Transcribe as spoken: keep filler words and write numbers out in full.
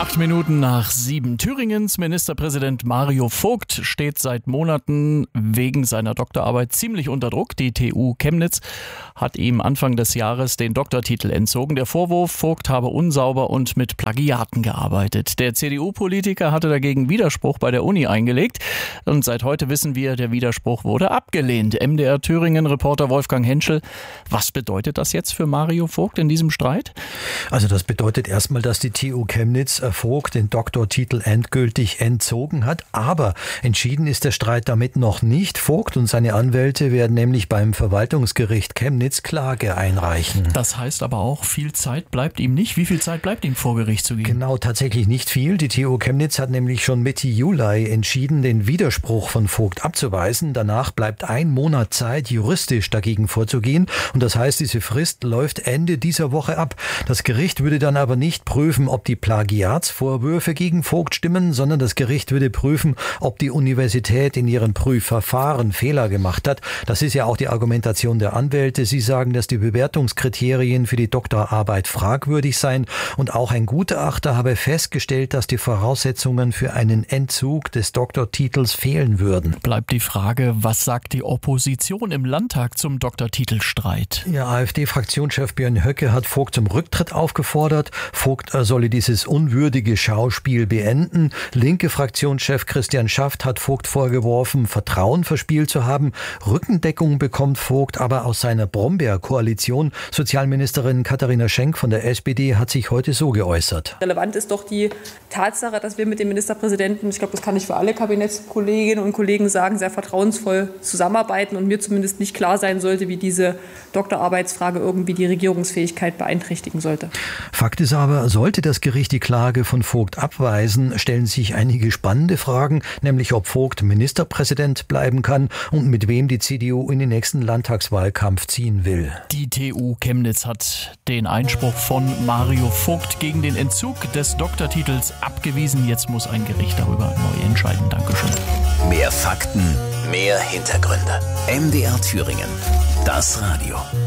Acht Minuten nach sieben. Thüringens Ministerpräsident Mario Vogt steht seit Monaten wegen seiner Doktorarbeit ziemlich unter Druck. Die T U Chemnitz hat ihm Anfang des Jahres den Doktortitel entzogen. Der Vorwurf, Vogt habe unsauber und mit Plagiaten gearbeitet. Der C D U-Politiker hatte dagegen Widerspruch bei der Uni eingelegt. Und seit heute wissen wir, der Widerspruch wurde abgelehnt. M D R Thüringen-Reporter Wolfgang Henschel. Was bedeutet das jetzt für Mario Vogt in diesem Streit? Also das bedeutet erstmal, dass die T U Chemnitz Vogt den Doktortitel endgültig entzogen hat. Aber entschieden ist der Streit damit noch nicht. Vogt und seine Anwälte werden nämlich beim Verwaltungsgericht Chemnitz Klage einreichen. Das heißt aber auch, viel Zeit bleibt ihm nicht. Wie viel Zeit bleibt ihm vor Gericht zu gehen? Genau, tatsächlich nicht viel. Die T U Chemnitz hat nämlich schon Mitte Juli entschieden, den Widerspruch von Vogt abzuweisen. Danach bleibt ein Monat Zeit, juristisch dagegen vorzugehen. Und das heißt, diese Frist läuft Ende dieser Woche ab. Das Gericht würde dann aber nicht prüfen, ob die Plagiatsvorwürfe gegen Vogt stimmen, sondern das Gericht würde prüfen, ob die Universität in ihrem Prüfverfahren Fehler gemacht hat. Das ist ja auch die Argumentation der Anwälte. Sie sagen, dass die Bewertungskriterien für die Doktorarbeit fragwürdig seien und auch ein Gutachter habe festgestellt, dass die Voraussetzungen für einen Entzug des Doktortitels fehlen würden. Bleibt die Frage, was sagt die Opposition im Landtag zum Doktortitelstreit? Ja, AfD-Fraktionschef Björn Höcke hat Vogt zum Rücktritt aufgefordert. Vogt solle dieses unwürdige Schauspiel beenden. Linke Fraktionschef Christian Schaft hat Vogt vorgeworfen, Vertrauen verspielt zu haben. Rückendeckung bekommt Vogt aber aus seiner Brombeer-Koalition. Sozialministerin Katharina Schenk von der S P D hat sich heute so geäußert. Relevant ist doch die Tatsache, dass wir mit dem Ministerpräsidenten, ich glaube, das kann ich für alle Kabinettskolleginnen und Kollegen sagen, sehr vertrauensvoll zusammenarbeiten und mir zumindest nicht klar sein sollte, wie diese Doktorarbeitsfrage irgendwie die Regierungsfähigkeit beeinträchtigen sollte. Fakt ist aber, sollte das Gericht die Klage von Vogt abweisen, stellen sich einige spannende Fragen, nämlich ob Vogt Ministerpräsident bleiben kann und mit wem die C D U in den nächsten Landtagswahlkampf ziehen will. Die T U Chemnitz hat den Einspruch von Mario Vogt gegen den Entzug des Doktortitels abgewiesen. Jetzt muss ein Gericht darüber neu entscheiden. Dankeschön. Mehr Fakten, mehr Hintergründe. M D R Thüringen. Das Radio.